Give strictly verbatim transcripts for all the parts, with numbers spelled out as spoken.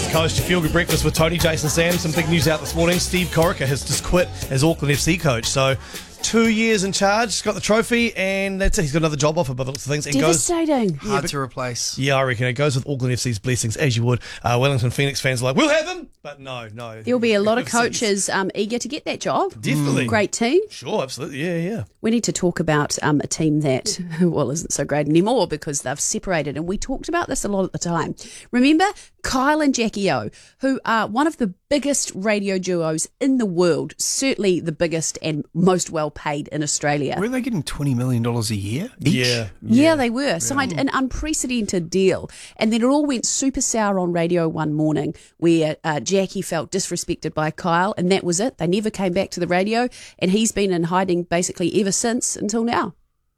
the coast. Your Feel Good Breakfast with Tony, Jason, Sam. Some big news out this morning. Steve Corica has just quit as Auckland F C coach. So two years in charge, he's got the trophy, and that's it. He's got another job offer by the looks of things. It goes, Devastating. Hard to replace. yeah, I reckon it goes with Auckland F C's blessings, as you would. Uh, Wellington Phoenix fans are like, we'll have him, but no, no. There'll be a lot of coaches um, eager to get that job. Definitely. Great team. Sure, absolutely. Yeah, yeah. We need to talk about um, a team that, well, isn't so great anymore because they've separated. And we talked about this a lot at the time. Remember Kyle and Jackie O, who are one of the biggest radio duos in the world, certainly the biggest and most well paid in Australia. Were they getting twenty million dollars a year each? Yeah. Yeah, they were. Signed an unprecedented deal. And then it all went super sour on radio one morning where uh, Jackie felt disrespected by Kyle, and that was it. They never came back to the radio, and he's been in hiding basically ever since until now.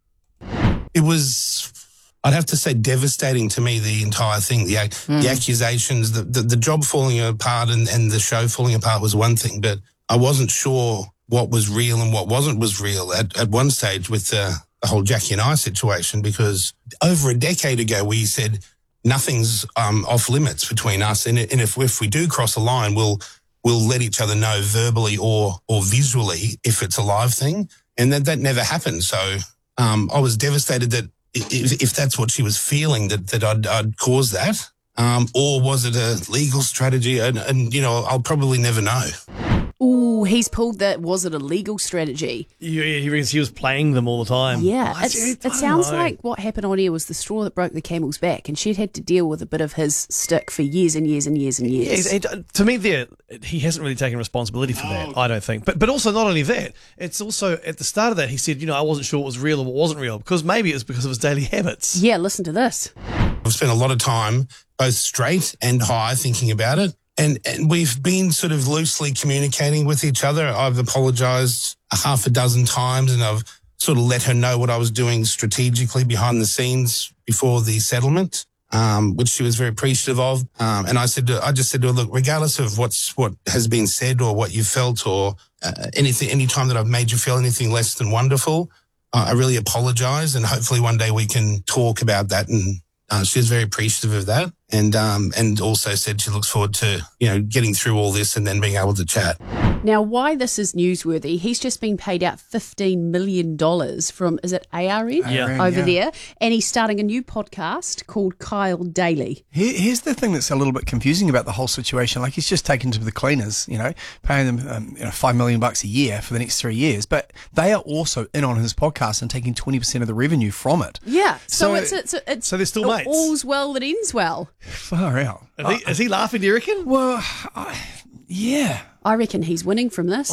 It was, I'd have to say, devastating to me, the entire thing. The, mm. the accusations, the, the, the job falling apart and, and the show falling apart was one thing, but I wasn't sure what was real and what wasn't was real at, at one stage with the, the whole Jackie and I situation, because over a decade ago we said nothing's um, off limits between us, and, and if, if we do cross a line, we'll we'll let each other know verbally or or visually if it's a live thing, and that, that never happened. So um, I was devastated that if, if that's what she was feeling, that, that I'd, I'd caused that, um, or was it a legal strategy? And, and, you know, I'll probably never know. Ooh, he's pulled that. Was it a legal strategy? Yeah, he reckons he was playing them all the time. Yeah, I it's, see, it sounds know. like what happened on here was the straw that broke the camel's back, and she'd had to deal with a bit of his stick for years and years and years and years. Yeah, it, it, to me, there he hasn't really taken responsibility for that, I don't think. But but also not only that, it's also at the start of that he said, you know, I wasn't sure what was real or what wasn't real, because maybe it was because of his daily habits. Yeah, listen to this. I've spent a lot of time, both straight and high, thinking about it. And, and we've been sort of loosely communicating with each other. I've apologised a half a dozen times, and I've sort of let her know what I was doing strategically behind the scenes before the settlement, um, which she was very appreciative of. Um, and I said, to, I just said to her, look, regardless of what's what has been said or what you felt or uh, anything, any time that I've made you feel anything less than wonderful, uh, I really apologise, and hopefully one day we can talk about that. And uh, she was very appreciative of that. And um, and also said she looks forward to, you know, getting through all this and then being able to chat. Now, why this is newsworthy, he's just been paid out fifteen million dollars from, is it A R N? Yeah. Over yeah. there. And he's starting a new podcast called Kyle Daily. Here, here's the thing that's a little bit confusing about the whole situation. Like, he's just taken to the cleaners, you know, paying them um, you know, five million bucks a year for the next three years. But they are also in on his podcast and taking twenty percent of the revenue from it. Yeah. So, So it's, it's, it's, so they're still mates? All's well that ends well. Far out. Is he, is he laughing, do you reckon? Well, I, yeah. I reckon he's winning from this.